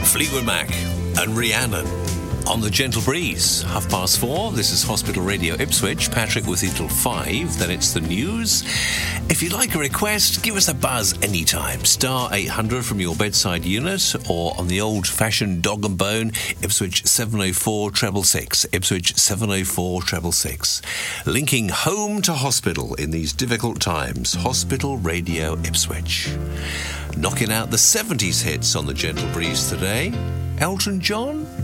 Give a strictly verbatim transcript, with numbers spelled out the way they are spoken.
Fleetwood Mac and Rhiannon on the Gentle Breeze. Half past four. This is Hospital Radio Ipswich. Patrick with you till five. Then it's the news. If you'd like a request, give us a buzz anytime. Star eight hundred from your bedside unit, or on the old-fashioned dog and bone, Ipswich seven oh four treble six. Ipswich seven oh four treble six. Linking home to hospital in these difficult times. Hospital Radio Ipswich. Knocking out the seventies hits on the Gentle Breeze today. Elton John,